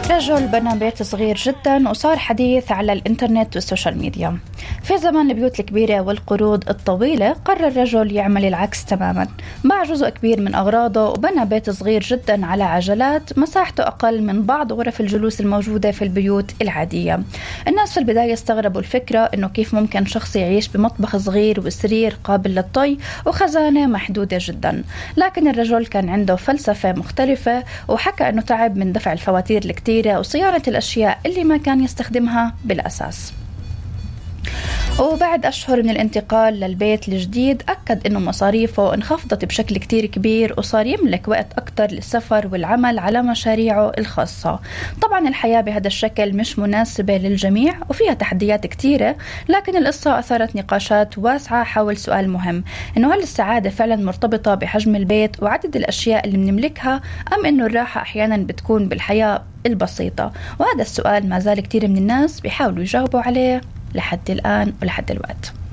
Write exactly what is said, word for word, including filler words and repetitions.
رجل بنى بيت صغير جدا وصار حديث على الإنترنت والسوشيال ميديا. في زمن البيوت الكبيرة والقروض الطويلة قرر الرجل يعمل العكس تماما، باع جزء كبير من أغراضه وبنى بيت صغير جدا على عجلات مساحته أقل من بعض غرف الجلوس الموجودة في البيوت العادية. الناس في البداية استغربوا الفكرة إنه كيف ممكن شخص يعيش بمطبخ صغير وسرير قابل للطي وخزانة محدودة جدا، لكن الرجل كان عنده فلسفة مختلفة وحكى إنه تعب من دفع الفواتير الكتير وصيانة الأشياء اللي ما كان يستخدمها بالأساس. وبعد أشهر من الانتقال للبيت الجديد أكد أنه مصاريفه انخفضت بشكل كتير كبير وصار يملك وقت أكتر للسفر والعمل على مشاريعه الخاصة. طبعا الحياة بهذا الشكل مش مناسبة للجميع وفيها تحديات كتيرة، لكن القصة أثارت نقاشات واسعة حول سؤال مهم، أنه هل السعادة فعلا مرتبطة بحجم البيت وعدد الأشياء اللي بنملكها، أم أنه الراحة أحيانا بتكون بالحياة البسيطة؟ وهذا السؤال ما زال كتير من الناس بيحاولوا يجاوبوا عليه لحد الآن ولحد الوقت.